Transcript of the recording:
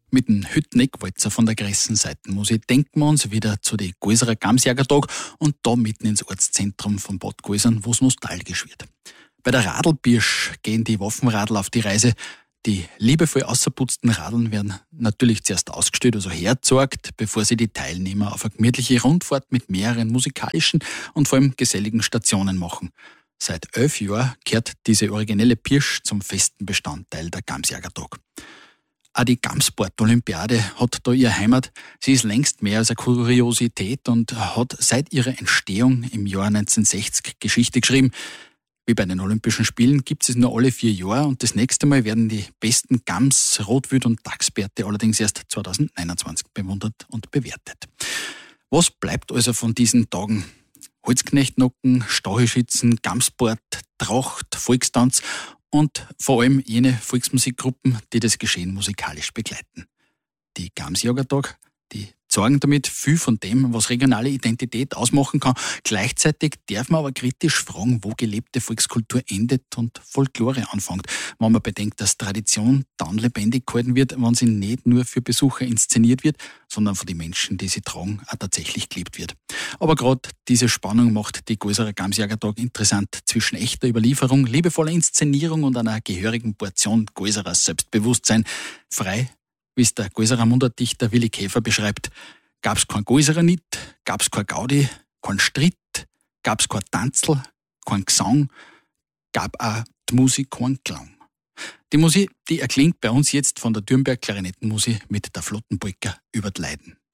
Mit dem Hütteneck-Walzer von der Gressenseitenmusik denken wir uns wieder zu den Gäuserer Gamsjägertag und da mitten ins Ortszentrum von Bad Gäusern, wo es nostalgisch wird. Bei der Radlbirsch gehen die Waffenradl auf die Reise. Die liebevoll ausgeputzten Radeln werden natürlich zuerst ausgestellt, also hergezeigt, bevor sie die Teilnehmer auf eine gemütliche Rundfahrt mit mehreren musikalischen und vor allem geselligen Stationen machen. Seit 11 Jahren gehört diese originelle Pirsch zum festen Bestandteil der Gamsjägertag. Auch die Gamsport-Olympiade hat da ihre Heimat. Sie ist längst mehr als eine Kuriosität und hat seit ihrer Entstehung im Jahr 1960 Geschichte geschrieben. Wie bei den Olympischen Spielen gibt es nur alle 4 Jahre und das nächste Mal werden die besten Gams-, Rotwild- und Dachsbärte allerdings erst 2029 bewundert und bewertet. Was bleibt also von diesen Tagen? Holzknechtnocken, Stachelschützen, Gamsport, Tracht, Volkstanz und vor allem jene Volksmusikgruppen, die das Geschehen musikalisch begleiten. Die Gamsjägertag, die zeigen damit viel von dem, was regionale Identität ausmachen kann. Gleichzeitig darf man aber kritisch fragen, wo gelebte Volkskultur endet und Folklore anfängt. Wenn man bedenkt, dass Tradition dann lebendig gehalten wird, wenn sie nicht nur für Besucher inszeniert wird, sondern von den Menschen, die sie tragen, auch tatsächlich gelebt wird. Aber gerade diese Spannung macht die Gäuserer Gamsjägertag interessant zwischen echter Überlieferung, liebevoller Inszenierung und einer gehörigen Portion Gäuserer Selbstbewusstsein. Frei, wie es der Gäuserer Mundartdichter Willi Käfer beschreibt, gab's kein Gäuserer nicht, gab's kein Gaudi, kein Stritt, gab's kein Tanzl, kein Gesang, gab auch die Musik keinen Klang. Die Musik, die erklingt bei uns jetzt von der Dürnberg Klarinettenmusik mit der Flottenpolka über die Leiden.